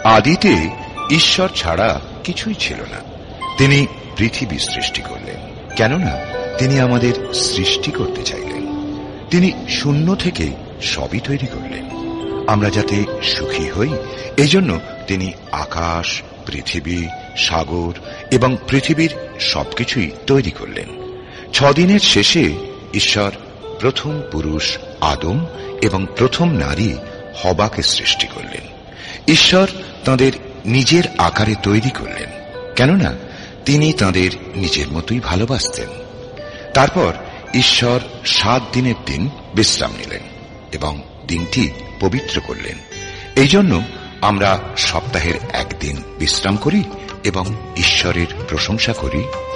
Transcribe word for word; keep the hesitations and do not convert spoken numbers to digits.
আদিতে ঈশ্বর ছাড়া কিছুই ছিল না। তিনি পৃথিবী সৃষ্টি করলেন, কেননা তিনি আমাদের সৃষ্টি করতে চাইলেন। তিনি শূন্য থেকে সবই তৈরি করলেন, আমরা যাতে সুখী হই। এই জন্য তিনি আকাশ, পৃথিবী, সাগর এবং পৃথিবীর সবকিছুই তৈরি করলেন। ছদিনের শেষে ঈশ্বর প্রথম পুরুষ আদম এবং প্রথম নারী হবাকে সৃষ্টি করলেন। ঈশ্বর তাঁদের নিজের আকারে তৈরি করলেন, কেননা তিনি তাঁদের নিজের মতোই ভালোবাসতেন। তারপর ঈশ্বর সাত দিনের দিন বিশ্রাম নিলেন এবং দিনটি পবিত্র করলেন। এই জন্য আমরা সপ্তাহের একদিন বিশ্রাম করি এবং ঈশ্বরের প্রশংসা করি